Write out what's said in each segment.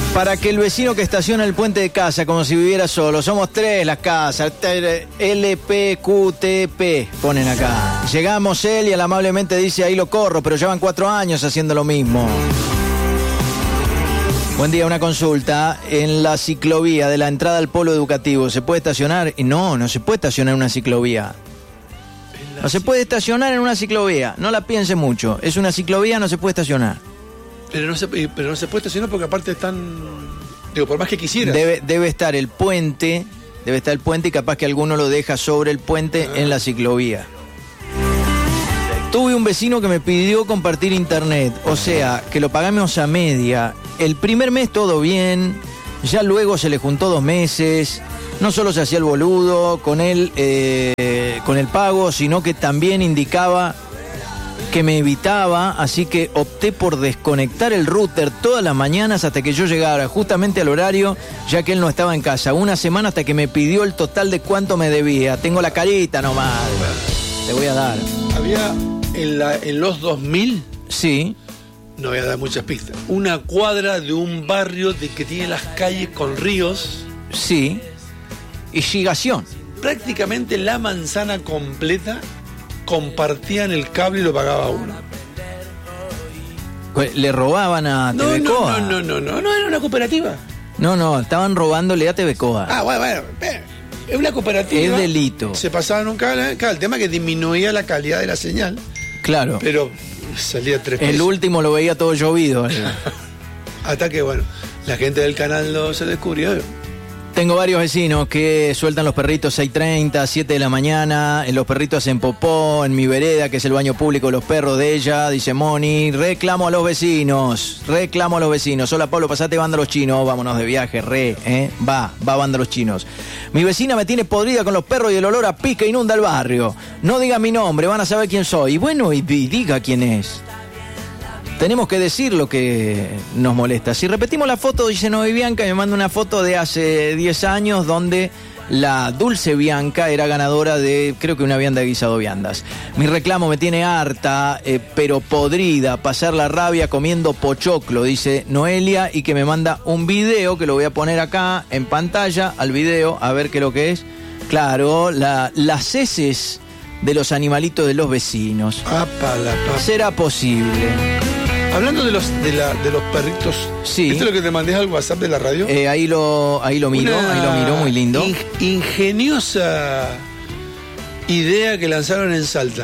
Para que el vecino que estaciona el puente de casa como si viviera solo. Somos 3 las casas. LPQTP ponen acá. Llegamos él y él amablemente dice ahí lo corro, pero llevan 4 años haciendo lo mismo. Buen día, una consulta. En la ciclovía de la entrada al polo educativo, ¿se puede estacionar? No se puede estacionar en una ciclovía. No se puede estacionar en una ciclovía. No la piense mucho. Es una ciclovía, no se puede estacionar. Pero no se puede estacionar porque aparte están... Digo, por más que quisieras. Debe estar el puente y capaz que alguno lo deja sobre el puente en la ciclovía. Tuve un vecino que me pidió compartir internet, o sea, que lo pagamos a media. El primer mes todo bien, ya luego se le juntó 2 meses. No solo se hacía el boludo con él, con el pago, sino que también indicaba que me evitaba, así que opté por desconectar el router todas las mañanas hasta que yo llegara justamente al horario, ya que él no estaba en casa. 1 semana hasta que me pidió el total de cuánto me debía. Tengo la carita nomás. Te voy a dar. Había en los 2000, sí, no voy a dar muchas pistas, una cuadra de un barrio que tiene las calles con ríos. Sí, irrigación. Prácticamente la manzana completa compartían el cable y lo pagaba uno. ¿Le robaban a TVCoa? No, era una cooperativa. No, estaban robándole a TVCoa. Ah, bueno, es una cooperativa. Es delito. Se pasaban un cable, claro, el tema es que disminuía la calidad de la señal. Claro. Pero salía 3 pesos. El último lo veía todo llovido. Hasta que, bueno, la gente del canal 2 se descubrió. Tengo varios vecinos que sueltan los perritos 6:30, 7 de la mañana, los perritos hacen popó en mi vereda, que es el baño público de los perros de ella, dice Moni. Reclamo a los vecinos. Hola Pablo, pasate vándalos chinos, vámonos de viaje, va vándalos chinos. Mi vecina me tiene podrida con los perros y el olor a pica inunda el barrio. No diga mi nombre, van a saber quién soy. Y bueno, y diga quién es. Tenemos que decir lo que nos molesta. Si repetimos la foto, dice Noé Bianca, me manda una foto de hace 10 años donde la Dulce Bianca era ganadora de, creo que una vianda de guisado viandas. Mi reclamo me tiene harta, pero podrida, pasar la rabia comiendo pochoclo, dice Noelia, y que me manda un video que lo voy a poner acá en pantalla, al video, a ver qué es lo que es. Claro, las heces de los animalitos de los vecinos. ¿Será posible? Hablando de los perritos, sí. ¿Viste lo que te mandé al WhatsApp de la radio? Ahí lo miro, muy lindo. Ingeniosa idea que lanzaron en Salta.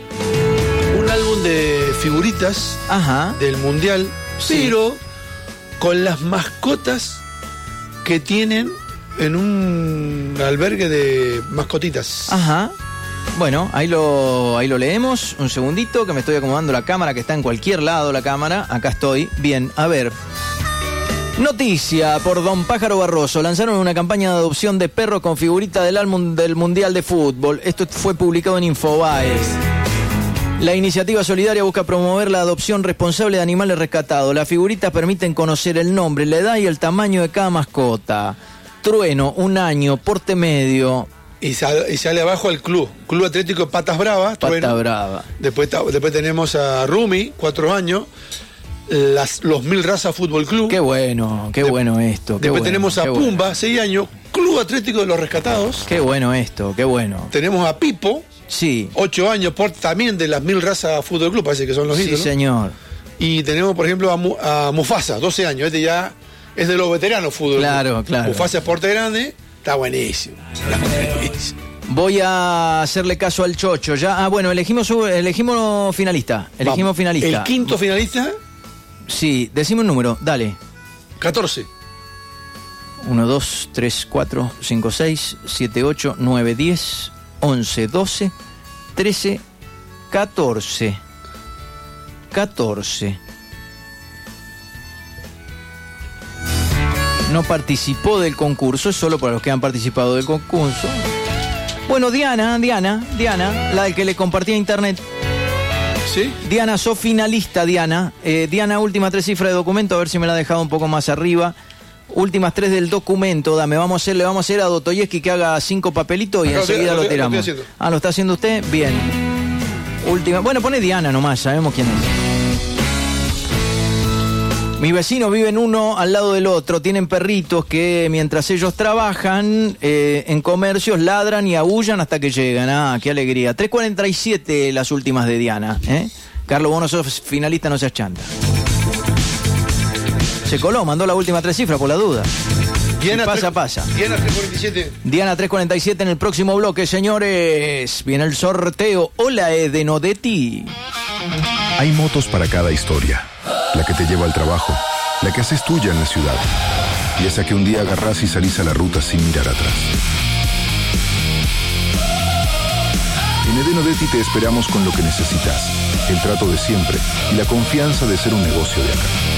Un álbum de figuritas. Ajá. Del Mundial, sí. Pero con las mascotas que tienen en un albergue de mascotitas. Ajá. Bueno, ahí lo leemos. Un segundito, que me estoy acomodando la cámara, que está en cualquier lado la cámara. Acá estoy. Bien, a ver. Noticia por Don Pájaro Barroso. Lanzaron una campaña de adopción de perros con figurita del álbum del Mundial de Fútbol. Esto fue publicado en Infobae. La iniciativa solidaria busca promover la adopción responsable de animales rescatados. Las figuritas permiten conocer el nombre, la edad y el tamaño de cada mascota. Trueno, 1 año, porte medio. Y sale abajo el Club Atlético Patas Bravas. Patas Bravas. Después tenemos a Rumi, 4 años. Los Mil Razas Fútbol Club. Qué bueno esto. Después tenemos a Pumba, 6 años, Club Atlético de los Rescatados. Qué bueno esto, qué bueno. Tenemos a Pipo, sí, 8 años, también de las Mil Razas Fútbol Club, parece que son los ídolos. Sí, señor. Y tenemos, por ejemplo, a Mufasa, 12 años. Este ya es de los veteranos fútbol. Claro. Mufasa es porte grande. Está buenísimo. Voy a hacerle caso al Chocho. Ya, bueno, elegimos finalista. ¿El 5º finalista? Sí, decime un número, dale. 14. 1, 2, 3, 4, 5, 6, 7, 8, 9, 10, 11, 12, 13, 14. 14. No participó del concurso, es solo para los que han participado del concurso. Bueno, Diana, la de que le compartía internet. ¿Sí? Diana, sos finalista, Diana. Diana, última 3 cifras de documento, a ver si me la ha dejado un poco más arriba. Últimas 3 del documento, dame, le vamos a hacer a Dostoyevsky que haga 5 papelitos y enseguida lo tiramos. ¿Lo está haciendo usted? Bien. Última, bueno, pone Diana nomás, sabemos quién es. Mis vecinos viven uno al lado del otro, tienen perritos que mientras ellos trabajan en comercios ladran y aullan hasta que llegan. ¡Ah, qué alegría! 3:47 las últimas de Diana. Carlos, vos no sos finalista, no seas chanta. Se coló, mandó la última 3 cifras por la duda. Diana, pasa. Diana 3:47. Diana 3:47 en el próximo bloque, señores. Viene el sorteo. Hola, Edenodetti. Hay motos para cada historia. La que te lleva al trabajo, la que haces tuya en la ciudad, y esa que un día agarrás y salís a la ruta sin mirar atrás. En Edenodetti te esperamos con lo que necesitas, el trato de siempre y la confianza de ser un negocio de acá.